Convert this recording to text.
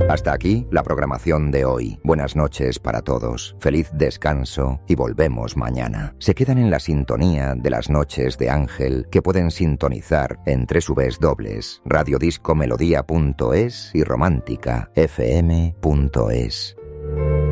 Hasta aquí la programación de hoy. Buenas noches para todos. Feliz descanso y volvemos mañana. Se quedan en la sintonía de las noches de Ángel que pueden sintonizar en www.radiodiscomelodía.es y románticafm.es.